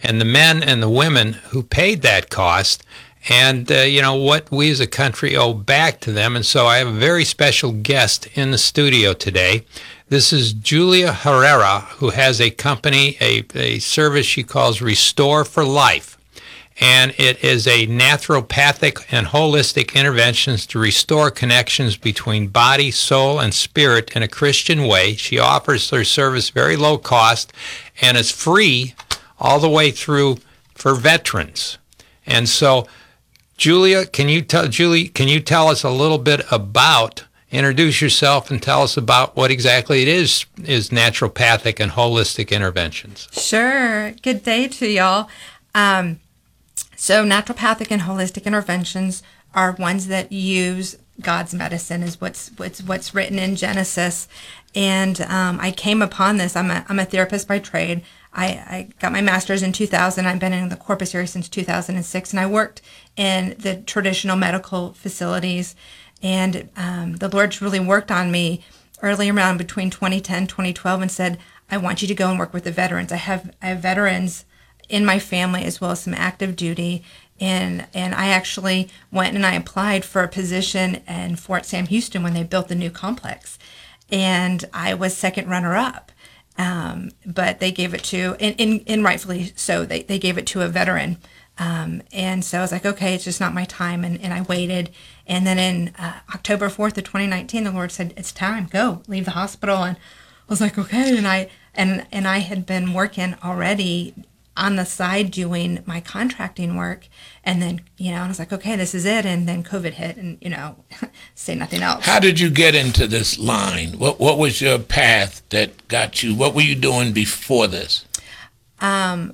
and the men and the women who paid that cost, and what we as a country owe back to them. And so I have a very special guest in the studio today. This is Julia Herrera, who has a company, a service she calls Restore for Life. And it is a naturopathic and holistic interventions to restore connections between body, soul, and spirit in a Christian way. She offers her service very low cost, and it's free all the way through for veterans. And so, Julia, can you tell us a little bit about, introduce yourself and tell us about what exactly it is naturopathic and holistic interventions? Sure. Good day to y'all. So naturopathic and holistic interventions are ones that use God's medicine, is what's written in Genesis. And I came upon this. I'm a therapist by trade. I got my master's in 2000. I've been in the Corpus area since 2006, and I worked in the traditional medical facilities. And the Lord's really worked on me early around between 2010, 2012, and said, I want you to go and work with the veterans. I have veterans in my family as well as some active duty, and I actually went and I applied for a position in Fort Sam Houston when they built the new complex, and I was second runner-up, but they gave it to, and rightfully so, they gave it to a veteran, and so I was like, okay, it's just not my time, and I waited, and then in October 4th of 2019, the Lord said, it's time, go, leave the hospital, and I was like, okay, and I had been working already on the side doing my contracting work, and then, and I was like, okay, this is it, and then COVID hit, and, say nothing else. How did you get into this line? What was your path that got you? What were you doing before this? Well,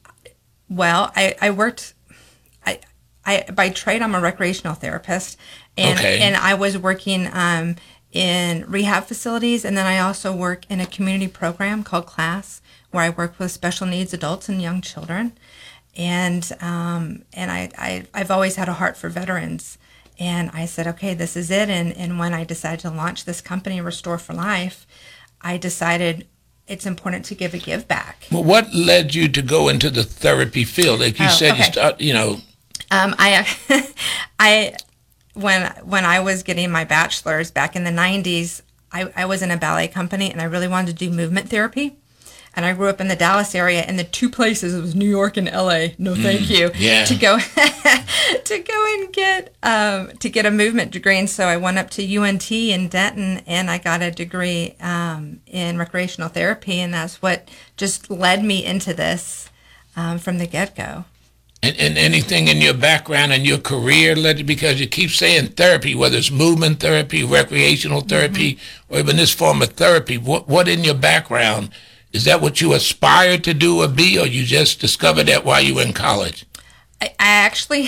I worked, I by trade, I'm a recreational therapist, and, okay. And I was working in rehab facilities, and then I also work in a community program called CLASS, where I work with special needs adults and young children, and I've always had a heart for veterans, and I said, okay, this is it. And when I decided to launch this company, Restore for Life, I decided it's important to give back. Well, what led you to go into the therapy field? Like you said, okay. You start, When I was getting my bachelor's back in the 90s, I was in a ballet company, and I really wanted to do movement therapy. And I grew up in the Dallas area, and the two places, it was New York and LA. No, thank you. Yeah. To go and get a movement degree. And so I went up to UNT in Denton, and I got a degree in recreational therapy, and that's what just led me into this from the get-go. And anything in your background and your career led you, because you keep saying therapy, whether it's movement therapy, recreational therapy, or even this form of therapy, what in your background, is that what you aspired to do or be, or you just discovered that while you were in college? I actually,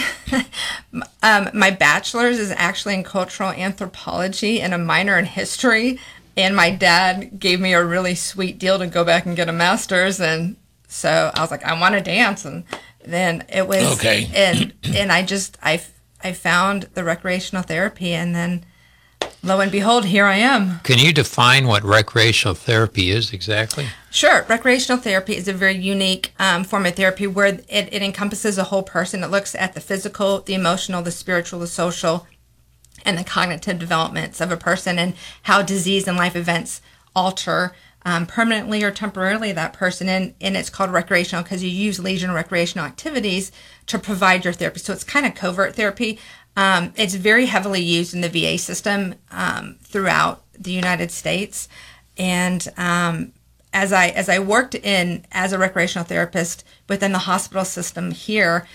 my bachelor's is actually in cultural anthropology and a minor in history, and my dad gave me a really sweet deal to go back and get a master's, and so I was like, I want to dance, and then it was okay. And I found the recreational therapy, and then lo and behold, here I am. Can you define what recreational therapy is exactly? Sure. Recreational therapy is a very unique form of therapy where it encompasses a whole person. It looks at the physical, the emotional, the spiritual, the social, and the cognitive developments of a person, and how disease and life events alter permanently or temporarily that person. And it's called recreational because you use leisure and recreational activities to provide your therapy. So it's kind of covert therapy. It's very heavily used in the VA system throughout the United States. And as I worked as a recreational therapist within the hospital system here,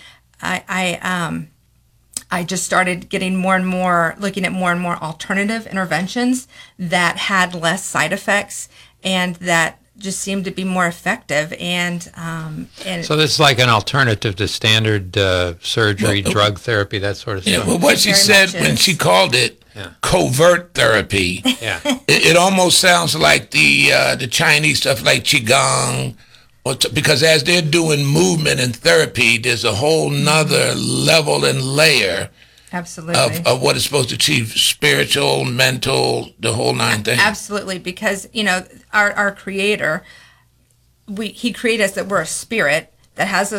I just started getting looking at more and more alternative interventions that had less side effects and that just seemed to be more effective. And so this is like an alternative to standard surgery, drug therapy, that sort of stuff. Well, what she said when she called it covert therapy, it almost sounds like the Chinese stuff like Qigong, because as they're doing movement and therapy, there's a whole nother level and layer absolutely of what it's supposed to achieve, spiritual, mental, the whole nine things. Absolutely, because our Creator, he created us that we're a spirit that has